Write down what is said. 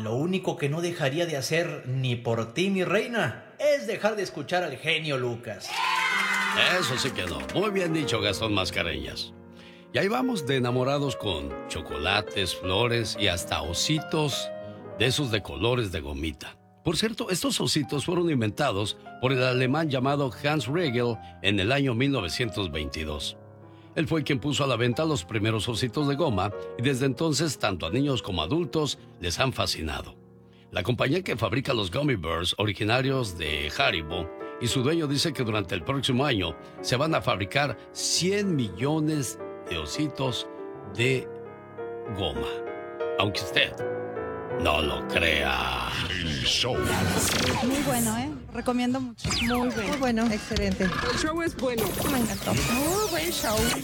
Lo único que no dejaría de hacer ni por ti, mi reina, es dejar de escuchar al genio Lucas. Eso sí que no. Muy bien dicho, Gastón Mascareñas. Y ahí vamos de enamorados con chocolates, flores y hasta ositos de esos de colores de gomita. Por cierto, estos ositos fueron inventados por el alemán llamado Hans Riegel en el año 1922. Él fue quien puso a la venta los primeros ositos de goma y desde entonces tanto a niños como a adultos les han fascinado. La compañía que fabrica los Gummy Bears originarios de Haribo y su dueño dice que durante el próximo año se van a fabricar 100 millones de ositos de goma. Aunque usted no lo crea. El show. Muy bueno, recomiendo mucho. Muy bueno. Muy bueno, excelente. El show es bueno. Me encantó. Muy buen show.